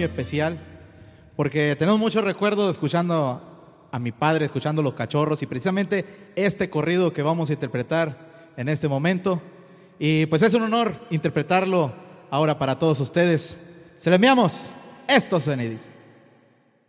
muy especial, porque tenemos muchos recuerdos escuchando a mi padre, escuchando Los Cachorros, y precisamente este corrido que vamos a interpretar en este momento. Y pues es un honor interpretarlo ahora para todos ustedes. Se lo enviamos. Esto suena y dice.